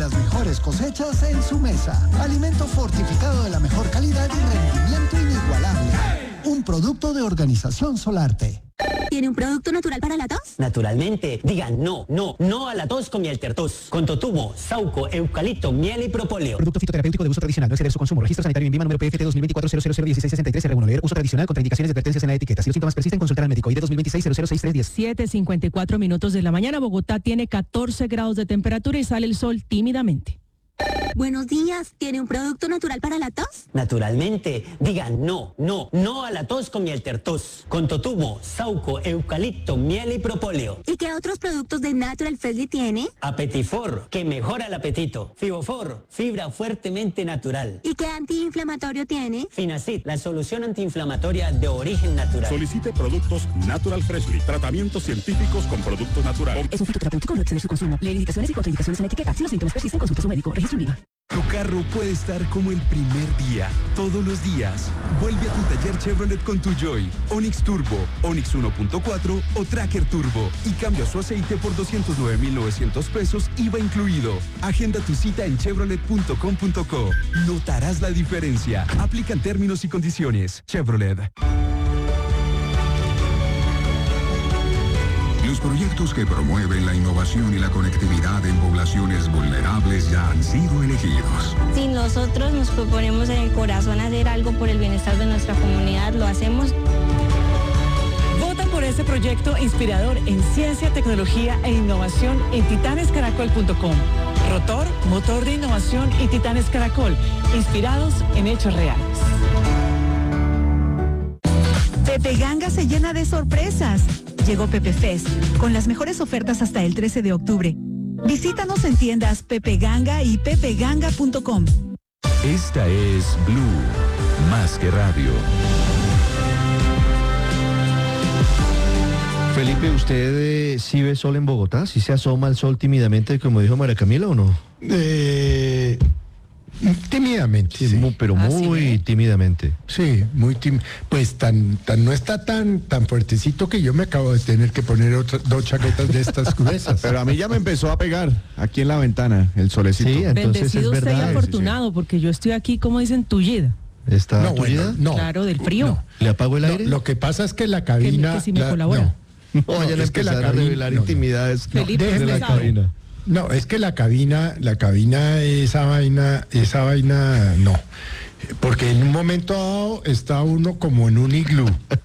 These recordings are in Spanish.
las mejores cosechas en su mesa. Alimento fortificado de la mejor calidad y rendimiento inigualable. Un producto de Organización Solarte. ¿Tiene un producto natural para la tos? Naturalmente. Digan no a la tos con miel tertos. Con totumo, sauco, eucalipto, miel y propóleo. Producto fitoterapéutico de uso tradicional. No exceder su consumo. Registro sanitario INVIMA número PFT 2024-0001663 R1. Leer uso tradicional. Contraindicaciones y advertencias en la etiqueta. Si los síntomas persisten, consultar al médico. ID 2026-006310. 7:54 minutos de la mañana. Bogotá tiene 14 grados de temperatura y sale el sol tímidamente. Buenos días. ¿Tiene un producto natural para la tos? Naturalmente. Digan no a la tos con miel tertos. Con totumo, sauco, eucalipto, miel y propóleo. ¿Y qué otros productos de Natural Freshly tiene? Apetifor, que mejora el apetito. Fibofor, fibra fuertemente natural. ¿Y qué antiinflamatorio tiene? Finacid, la solución antiinflamatoria de origen natural. Solicite productos Natural Freshly. Tratamientos científicos con productos naturales. Es un fitoterapéutico, no exceder su consumo. Leer indicaciones y contraindicaciones en la etiqueta. Si los síntomas persisten, consulta a su médico. Registro INVIMA. Tu carro puede estar como el primer día, todos los días. Vuelve a tu taller Chevrolet con tu Joy, Onix Turbo, Onix 1.4 o Tracker Turbo y cambia su aceite por 209.900 pesos, IVA incluido. Agenda tu cita en chevrolet.com.co. Notarás la diferencia. Aplican términos y condiciones. Chevrolet. Los proyectos que promueven la innovación y la conectividad en poblaciones vulnerables ya han sido elegidos. Si nosotros nos proponemos en el corazón hacer algo por el bienestar de nuestra comunidad, lo hacemos. Vota por este proyecto inspirador en ciencia, tecnología e innovación en titanescaracol.com. Rotor, motor de innovación y Titanes Caracol, inspirados en hechos reales. Pepe Ganga se llena de sorpresas. Llegó Pepe Fest, con las mejores ofertas hasta el 13 de octubre. Visítanos en tiendas Pepe Ganga y pepeganga.com. Esta es Blue, más que radio. Felipe, ¿usted sí ve sol en Bogotá? ¿Sí se asoma el sol tímidamente, como dijo María Camila, o no? Tímidamente, sí. Pero muy tímidamente. Sí, muy tímido. Pues no está tan fuertecito que yo me acabo de tener que poner dos chaquetas de estas gruesas. Pero a mí ya me empezó a pegar aquí en la ventana el solecito. Sí, entonces bendecido es usted y verdad. afortunado, porque yo estoy aquí, como dicen, tullida. ¿Está tullida? Bueno, no. Claro, del frío. No. ¿Le apago el aire? Lo que pasa es que la cabina... Que si me colabora. No, vayan a empezar a revelar intimidades Felipe, de la sabe. cabina. No, es que la cabina, esa vaina, no. Porque en un momento dado está uno como en un iglú.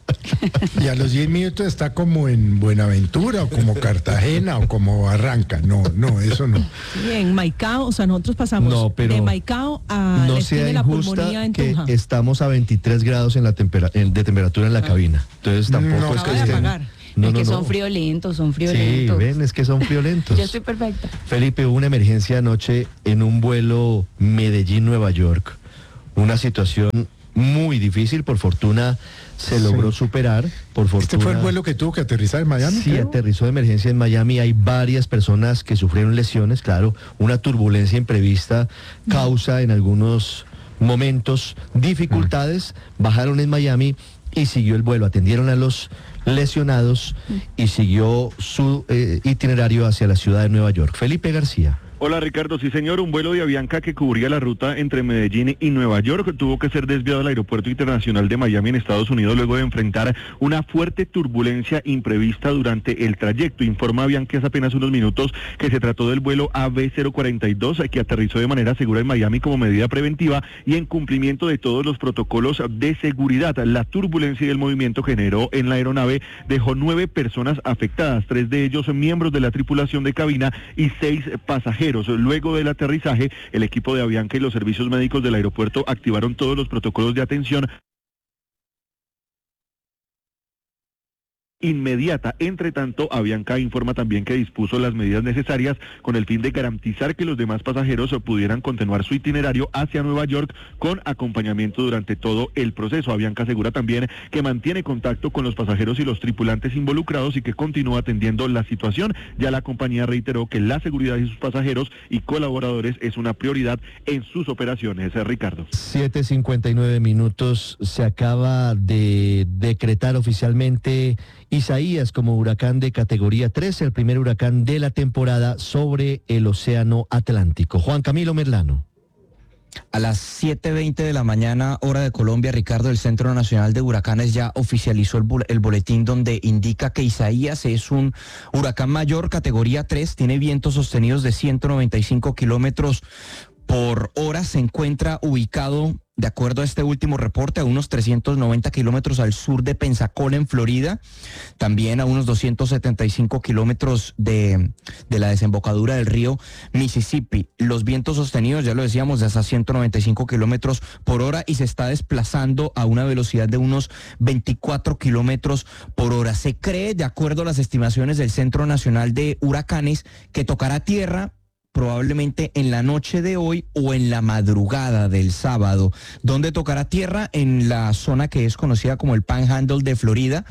Y a los 10 minutos está como en Buenaventura, o como Cartagena, o como Barranca. No, eso no. Sí, en Maicao, o sea, nosotros pasamos de Maicao a no la esquina de la pulmonía en que Tunja. estamos a 23 grados de temperatura en la cabina. Entonces tampoco es que estén... Son friolentos. Sí, ven, es que son friolentos. Yo estoy perfecta. Felipe, hubo una emergencia anoche en un vuelo Medellín-Nueva York. Una situación muy difícil, por fortuna se logró superar. Por fortuna. ¿Este fue el vuelo que tuvo que aterrizar en Miami? Sí, aterrizó de emergencia en Miami. Hay varias personas que sufrieron lesiones, claro. Una turbulencia imprevista causa en algunos momentos dificultades. Bajaron en Miami y siguió el vuelo. Atendieron a los lesionados y siguió su itinerario hacia la ciudad de Nueva York. Felipe García. Hola Ricardo, sí señor, un vuelo de Avianca que cubría la ruta entre Medellín y Nueva York tuvo que ser desviado al Aeropuerto Internacional de Miami en Estados Unidos luego de enfrentar una fuerte turbulencia imprevista durante el trayecto. Informa Avianca hace apenas unos minutos que se trató del vuelo AB042 que aterrizó de manera segura en Miami como medida preventiva y en cumplimiento de todos los protocolos de seguridad. La turbulencia y el movimiento generó en la aeronave dejó 9 personas afectadas, 3 de ellos miembros de la tripulación de cabina y 6 pasajeros. Luego del aterrizaje, el equipo de Avianca y los servicios médicos del aeropuerto activaron todos los protocolos de atención inmediata. Entre tanto, Avianca informa también que dispuso las medidas necesarias con el fin de garantizar que los demás pasajeros pudieran continuar su itinerario hacia Nueva York con acompañamiento durante todo el proceso. Avianca asegura también que mantiene contacto con los pasajeros y los tripulantes involucrados y que continúa atendiendo la situación. Ya la compañía reiteró que la seguridad de sus pasajeros y colaboradores es una prioridad en sus operaciones. Ricardo. 7:59 minutos. Se acaba de decretar oficialmente Isaías como huracán de categoría 3, el primer huracán de la temporada sobre el Océano Atlántico. Juan Camilo Merlano. A las 7:20 de la mañana, hora de Colombia, Ricardo, el Centro Nacional de Huracanes ya oficializó el boletín donde indica que Isaías es un huracán mayor, categoría 3, tiene vientos sostenidos de 195 kilómetros por hora, se encuentra ubicado, de acuerdo a este último reporte, a unos 390 kilómetros al sur de Pensacola, en Florida, también a unos 275 kilómetros de la desembocadura del río Mississippi. Los vientos sostenidos, ya lo decíamos, de hasta 195 kilómetros por hora y se está desplazando a una velocidad de unos 24 kilómetros por hora. Se cree, de acuerdo a las estimaciones del Centro Nacional de Huracanes, que tocará tierra probablemente en la noche de hoy o en la madrugada del sábado. ¿Dónde tocará tierra? En la zona que es conocida como el Panhandle de Florida,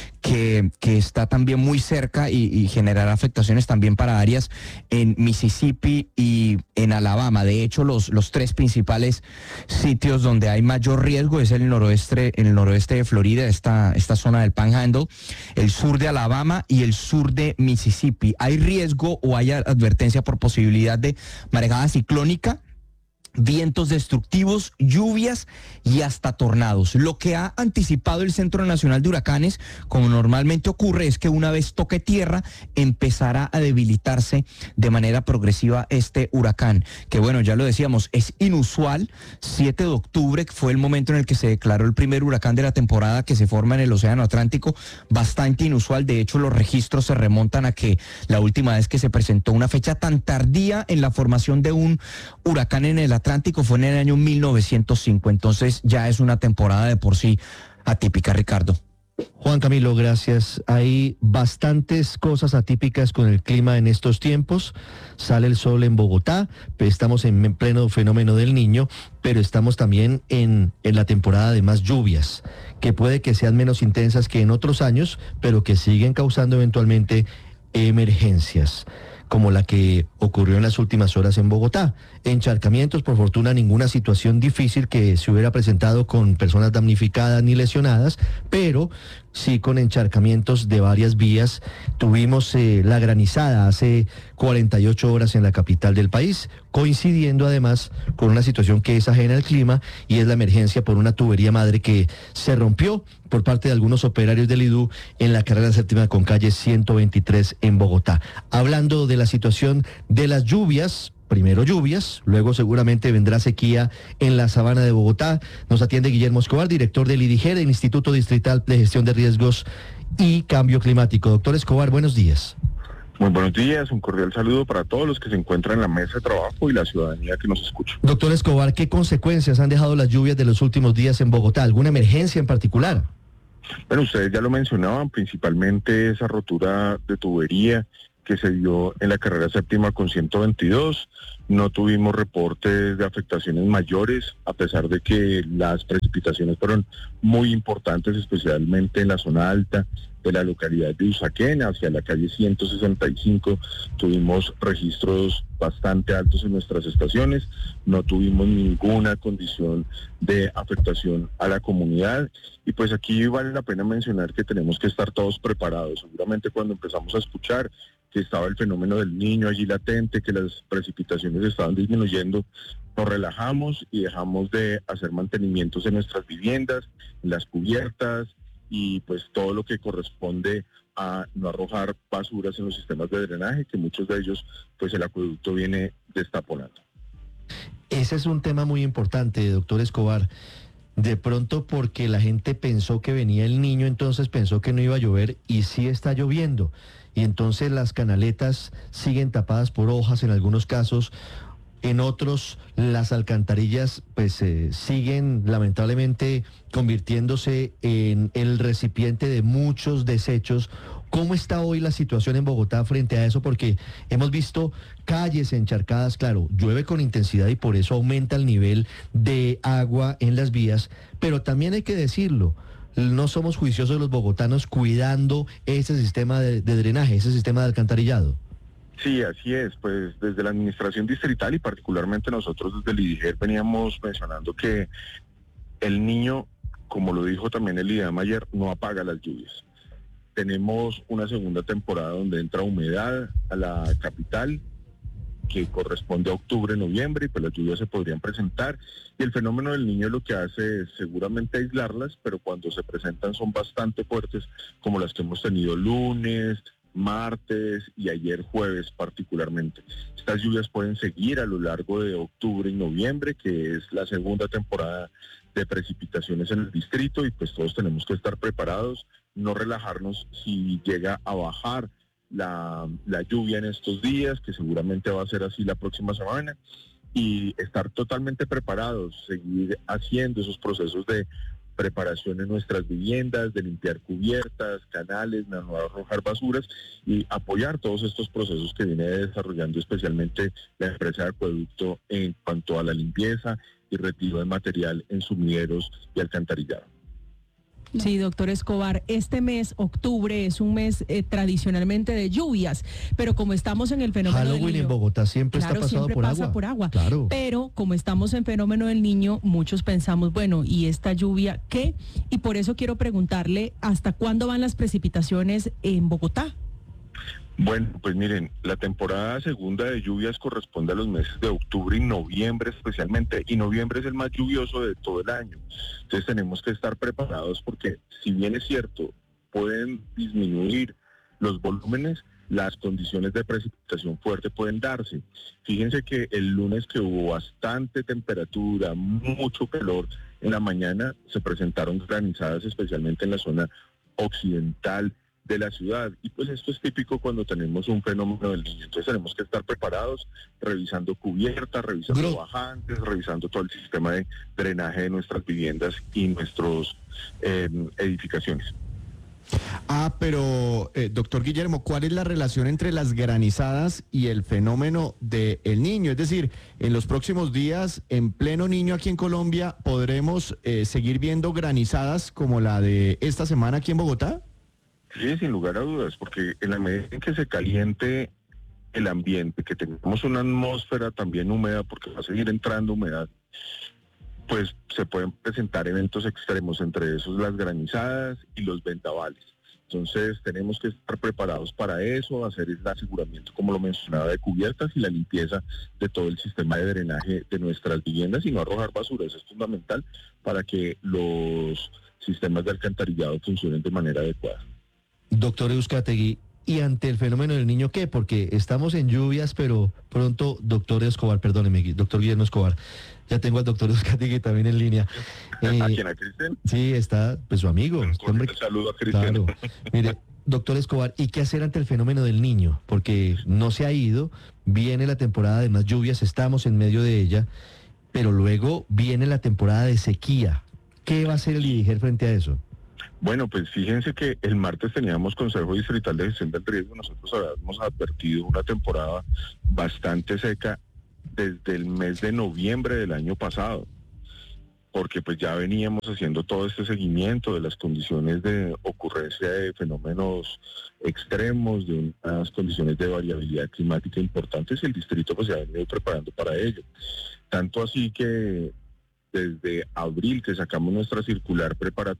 que está también muy cerca y generará afectaciones también para áreas en Mississippi y en Alabama. De hecho, los tres principales sitios donde hay mayor riesgo es el noroeste de Florida, esta zona del Panhandle, el sur de Alabama y el sur de Mississippi. Hay riesgo o hay advertencia por posibilidad de marejada ciclónica, vientos destructivos, lluvias y hasta tornados. Lo que ha anticipado el Centro Nacional de Huracanes, como normalmente ocurre, es que una vez toque tierra, empezará a debilitarse de manera progresiva este huracán, que bueno, ya lo decíamos, es inusual. 7 de octubre fue el momento en el que se declaró el primer huracán de la temporada que se forma en el Océano Atlántico, bastante inusual. De hecho, los registros se remontan a que la última vez que se presentó una fecha tan tardía en la formación de un huracán en el Atlántico fue en el año 1905, entonces ya es una temporada de por sí atípica, Ricardo. Juan Camilo, gracias. Hay bastantes cosas atípicas con el clima en estos tiempos. Sale el sol en Bogotá, estamos en pleno fenómeno del Niño, pero estamos también en la temporada de más lluvias, que puede que sean menos intensas que en otros años, pero que siguen causando eventualmente emergencias, como la que ocurrió en las últimas horas en Bogotá. Encharcamientos, por fortuna ninguna situación difícil que se hubiera presentado con personas damnificadas ni lesionadas, pero sí con encharcamientos de varias vías. Tuvimos la granizada hace 48 horas en la capital del país, coincidiendo además con una situación que es ajena al clima y es la emergencia por una tubería madre que se rompió por parte de algunos operarios del IDU en la carrera séptima con calle 123 en Bogotá. Hablando de la situación de las lluvias, primero lluvias, luego seguramente vendrá sequía en la sabana de Bogotá. Nos atiende Guillermo Escobar, director del IDIGER, el Instituto Distrital de Gestión de Riesgos y Cambio Climático. Doctor Escobar, buenos días. Muy buenos días, un cordial saludo para todos los que se encuentran en la mesa de trabajo y la ciudadanía que nos escucha. Doctor Escobar, ¿qué consecuencias han dejado las lluvias de los últimos días en Bogotá? ¿Alguna emergencia en particular? Bueno, ustedes ya lo mencionaban, principalmente esa rotura de tubería que se dio en la carrera séptima con 122. No tuvimos reportes de afectaciones mayores, a pesar de que las precipitaciones fueron muy importantes, especialmente en la zona alta de la localidad de Usaquén, hacia la calle 165, tuvimos registros bastante altos en nuestras estaciones, no tuvimos ninguna condición de afectación a la comunidad, y pues aquí vale la pena mencionar que tenemos que estar todos preparados. Seguramente cuando empezamos a escuchar que estaba el fenómeno del Niño allí latente, que las precipitaciones estaban disminuyendo, nos relajamos y dejamos de hacer mantenimientos en nuestras viviendas, en las cubiertas, y pues todo lo que corresponde a no arrojar basuras en los sistemas de drenaje, que muchos de ellos pues el acueducto viene destaponando. Ese es un tema muy importante, doctor Escobar. De pronto porque la gente pensó que venía el Niño, entonces pensó que no iba a llover y sí está lloviendo. Y entonces las canaletas siguen tapadas por hojas en algunos casos. En otros, las alcantarillas pues siguen lamentablemente convirtiéndose en el recipiente de muchos desechos. ¿Cómo está hoy la situación en Bogotá frente a eso? Porque hemos visto calles encharcadas, claro, llueve con intensidad y por eso aumenta el nivel de agua en las vías, pero también hay que decirlo, no somos juiciosos los bogotanos cuidando ese sistema de drenaje, ese sistema de alcantarillado. Sí, así es, pues desde la administración distrital y particularmente nosotros desde el IDIGER veníamos mencionando que el Niño, como lo dijo también el IDEAM ayer, no apaga las lluvias. Tenemos una segunda temporada donde entra humedad a la capital, que corresponde a octubre, noviembre, y pues las lluvias se podrían presentar. Y el fenómeno del Niño lo que hace es seguramente aislarlas, pero cuando se presentan son bastante fuertes, como las que hemos tenido lunes, martes y ayer jueves particularmente. Estas lluvias pueden seguir a lo largo de octubre y noviembre, que es la segunda temporada de precipitaciones en el distrito, y pues todos tenemos que estar preparados, no relajarnos si llega a bajar la lluvia en estos días, que seguramente va a ser así la próxima semana, y estar totalmente preparados, seguir haciendo esos procesos de preparación en nuestras viviendas, de limpiar cubiertas, canales, no arrojar basuras y apoyar todos estos procesos que viene desarrollando especialmente la empresa de acueducto en cuanto a la limpieza y retiro de material en sumideros y alcantarillado. Sí, doctor Escobar, este mes, octubre, es un mes tradicionalmente de lluvias, pero como estamos en el fenómeno Halloween del niño, en Bogotá siempre está pasado siempre por pasa agua. por agua. Claro. Pero como estamos en fenómeno del niño, muchos pensamos, bueno, ¿y esta lluvia qué? Y por eso quiero preguntarle, ¿hasta cuándo van las precipitaciones en Bogotá? Bueno, pues miren, la temporada segunda de lluvias corresponde a los meses de octubre y noviembre especialmente, y noviembre es el más lluvioso de todo el año. Entonces tenemos que estar preparados porque, si bien es cierto, pueden disminuir los volúmenes, las condiciones de precipitación fuerte pueden darse. Fíjense que el lunes, que hubo bastante temperatura, mucho calor en la mañana, se presentaron granizadas especialmente en la zona occidental de la ciudad, y pues esto es típico cuando tenemos un fenómeno del Niño. Entonces tenemos que estar preparados, revisando cubiertas, revisando bajantes, revisando todo el sistema de drenaje de nuestras viviendas y nuestras edificaciones. Pero doctor Guillermo, ¿cuál es la relación entre las granizadas y el fenómeno del Niño? Es decir, en los próximos días, en pleno Niño aquí en Colombia, ¿podremos seguir viendo granizadas como la de esta semana aquí en Bogotá? Sí, sin lugar a dudas, porque en la medida en que se caliente el ambiente, que tengamos una atmósfera también húmeda, porque va a seguir entrando humedad, pues se pueden presentar eventos extremos, entre esos las granizadas y los vendavales. Entonces tenemos que estar preparados para eso, hacer el aseguramiento, como lo mencionaba, de cubiertas y la limpieza de todo el sistema de drenaje de nuestras viviendas y no arrojar basura. Eso es fundamental para que los sistemas de alcantarillado funcionen de manera adecuada. Doctor Euskategui, ¿y ante el fenómeno del Niño qué? Porque estamos en lluvias, pero pronto, doctor Escobar, perdóneme, doctor Guillermo Escobar, ya tengo al doctor Euskategui también en línea. ¿A quién? ¿A Cristian? Sí, está, pues su amigo. Un saludo a Cristian. Claro. Mire, doctor Escobar, ¿y qué hacer ante el fenómeno del Niño? Porque no se ha ido, viene la temporada de más lluvias, estamos en medio de ella, pero luego viene la temporada de sequía. ¿Qué va a hacer el IDIGER frente a eso? Bueno, pues fíjense que el martes teníamos Consejo Distrital de Gestión del Riesgo. Nosotros habíamos advertido una temporada bastante seca desde el mes de noviembre del año pasado, porque pues ya veníamos haciendo todo este seguimiento de las condiciones de ocurrencia de fenómenos extremos, de unas condiciones de variabilidad climática importantes, y el distrito pues se ha venido preparando para ello. Tanto así que desde abril que sacamos nuestra circular preparatoria